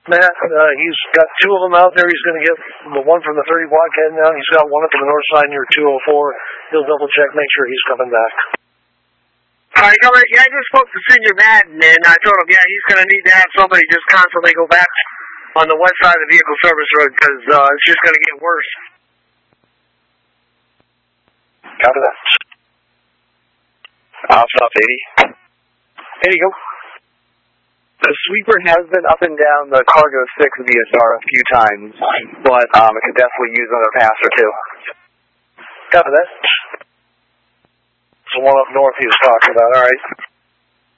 Matt, he's got two of them out there. He's going to get the one from the 30 watt heading down. He's got one up on the north side near 204. He'll double check, make sure he's coming back. All right, yeah, I just spoke to Senior Madden, and I told him, yeah, he's going to need to have somebody just constantly go back on the west side of the vehicle service road because it's just going to get worse. Copy that. Stop 80. 80, go. The sweeper has been up and down the Cargo 6 VSR a few times, but it could definitely use another pass or two. Copy that. It's the one up north he was talking about, all right.